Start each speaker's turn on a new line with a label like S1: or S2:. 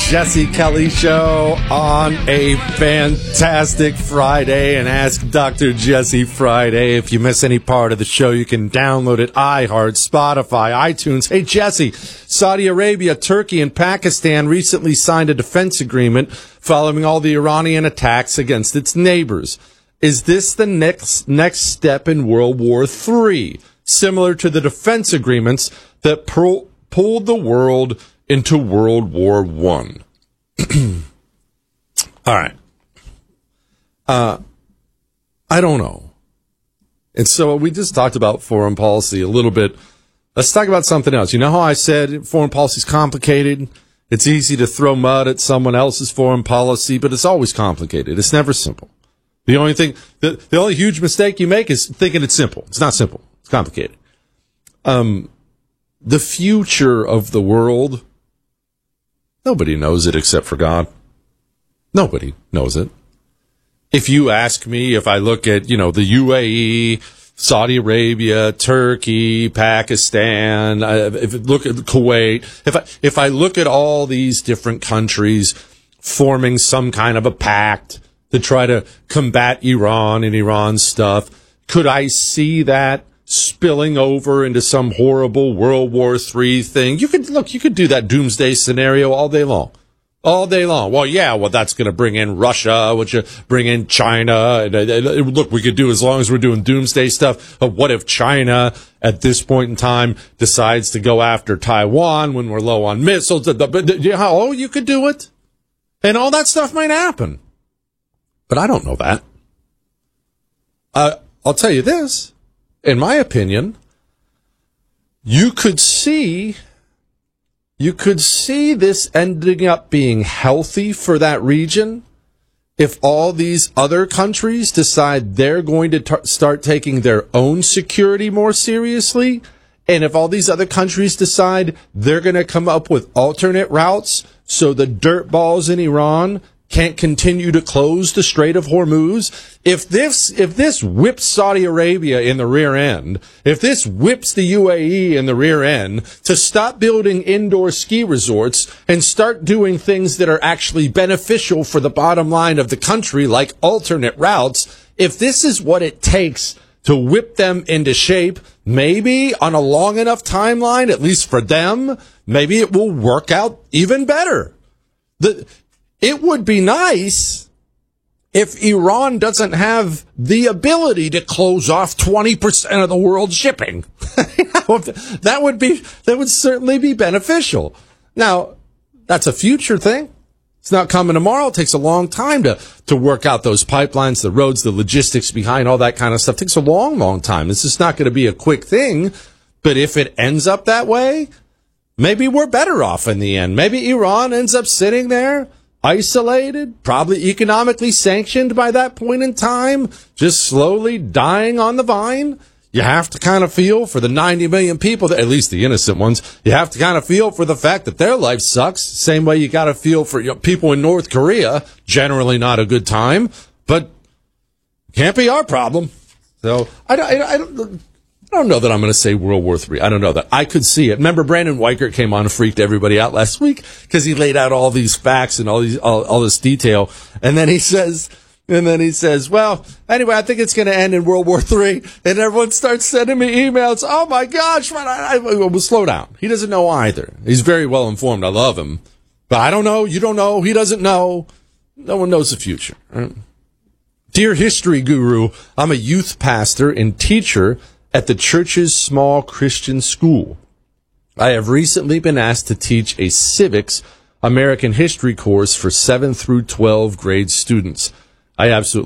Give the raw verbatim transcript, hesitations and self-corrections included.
S1: Jesse Kelly Show on a fantastic Friday, and Ask Doctor Jesse Friday. If you miss any part of the show, you can download it, iHeart, Spotify, iTunes. Hey, Jesse, Saudi Arabia, Turkey, and Pakistan recently signed a defense agreement following all the Iranian attacks against its neighbors. Is this the next next step in World War Three, similar to the defense agreements that pull, pulled the world into World War One? All right. Uh, I don't know. And so we just talked about foreign policy a little bit. Let's talk about something else. You know how I said foreign policy is complicated? It's easy to throw mud at someone else's foreign policy, but it's always complicated. It's never simple. The only thing, the, the only huge mistake you make is thinking it's simple. It's not simple. It's complicated. Um, the future of the world, nobody knows it except for God. Nobody knows it. If you ask me, if I look at, you know, the U A E, Saudi Arabia, Turkey, Pakistan, uh, if I look at Kuwait, if I, if I look at all these different countries forming some kind of a pact to try to combat Iran and Iran's stuff, could I see that spilling over into some horrible World War Three thing? You could, look, you could do that doomsday scenario all day long. All day long. Well, yeah, well, that's going to bring in Russia, which uh, bring in China. And, uh, look, we could do, as long as we're doing doomsday stuff, uh, what if China, at this point in time, decides to go after Taiwan when we're low on missiles? Oh, you could do it. And all that stuff might happen. But I don't know that. Uh, I'll tell you this. In my opinion, you could see... You could see this ending up being healthy for that region if all these other countries decide they're going to t- start taking their own security more seriously, and if all these other countries decide they're going to come up with alternate routes so the dirtballs in Iran can't continue to close the Strait of Hormuz. If this, if this whips Saudi Arabia in the rear end, if this whips the U A E in the rear end to stop building indoor ski resorts and start doing things that are actually beneficial for the bottom line of the country, like alternate routes, if this is what it takes to whip them into shape, maybe on a long enough timeline, at least for them, maybe it will work out even better. The, It would be nice if Iran doesn't have the ability to close off twenty percent of the world's shipping. That would be, that would certainly be beneficial. Now, that's a future thing. It's not coming tomorrow. It takes a long time to, to work out those pipelines, the roads, the logistics behind all that kind of stuff. It takes a long, long time. This is not going to be a quick thing. But if it ends up that way, maybe we're better off in the end. Maybe Iran ends up sitting there, isolated, probably economically sanctioned by that point in time, just slowly dying on the vine. You have to kind of feel for the ninety million people, that, at least the innocent ones, you have to kind of feel for the fact that their life sucks. Same way you got to feel for, you know, people in North Korea, generally not a good time, but can't be our problem. So I don't, I, I don't, I don't know that I'm going to say World War Three. I don't know that. I could see it. Remember, Brandon Weichert came on and freaked everybody out last week because he laid out all these facts and all these all, all this detail, and then he says, and then he says, well, anyway, I think it's going to end in World War Three, and everyone starts sending me emails. Oh my gosh, man, I, I, well, slow down. He doesn't know either. He's very well informed. I love him, but I don't know. You don't know. He doesn't know. No one knows the future. Right? Dear history guru, I'm a youth pastor and teacher at the church's small Christian school. I have recently been asked to teach a civics American history course for seven through twelve grade students. I absolutely